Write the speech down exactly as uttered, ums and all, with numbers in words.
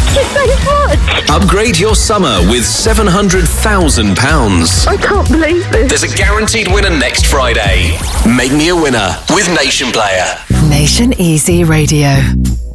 Thank you so much. Upgrade your summer with seven hundred thousand pounds. I can't believe this. There's a guaranteed winner next Friday. Make me a winner with Nation Player. Nation Easy Radio.